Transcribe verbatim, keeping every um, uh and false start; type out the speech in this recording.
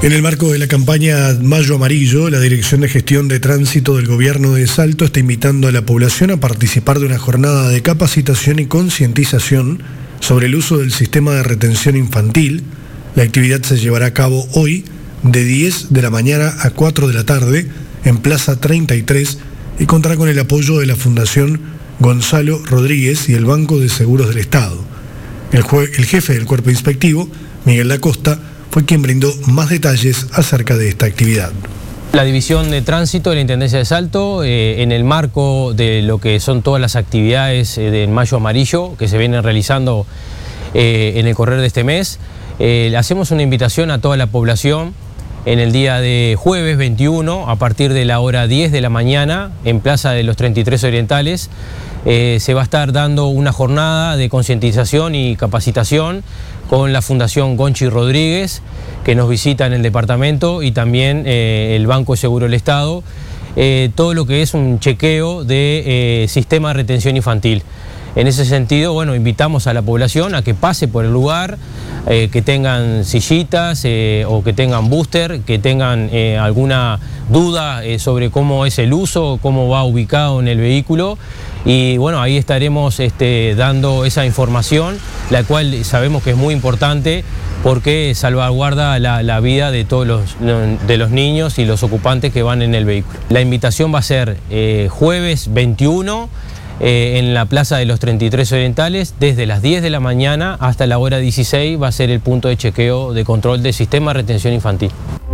En el marco de la campaña Mayo Amarillo, la Dirección de Gestión de Tránsito del Gobierno de Salto está invitando a la población a participar de una jornada de capacitación y concientización sobre el uso del sistema de retención infantil. La actividad se llevará a cabo hoy de diez de la mañana a cuatro de la tarde en Plaza treinta y tres y contará con el apoyo de la Fundación Gonzalo Rodríguez y el Banco de Seguros del Estado. El, el jefe del cuerpo inspectivo, Miguel Da Costa, fue quien brindó más detalles acerca de esta actividad. La División de Tránsito de la Intendencia de Salto, eh, en el marco de lo que son todas las actividades eh, del Mayo Amarillo que se vienen realizando eh, en el correr de este mes, eh, le hacemos una invitación a toda la población en el día de jueves veintiuno, a partir de la hora diez de la mañana, en Plaza de los treinta y tres Orientales, eh, se va a estar dando una jornada de concientización y capacitación con la Fundación Gonchi Rodríguez, que nos visita en el departamento, y también eh, el Banco de Seguro del Estado, eh, todo lo que es un chequeo de eh, sistema de retención infantil. En ese sentido, bueno, invitamos a la población a que pase por el lugar, eh, que tengan sillitas eh, o que tengan booster, que tengan eh, alguna duda eh, sobre cómo es el uso, cómo va ubicado en el vehículo. Y bueno, ahí estaremos este, dando esa información, la cual sabemos que es muy importante porque salvaguarda la, la vida de todos los, de los niños y los ocupantes que van en el vehículo. La invitación va a ser eh, jueves veintiuno, Eh, en la Plaza de los treinta y tres Orientales, desde las diez de la mañana hasta la hora dieciséis va a ser el punto de chequeo de control del sistema de retención infantil.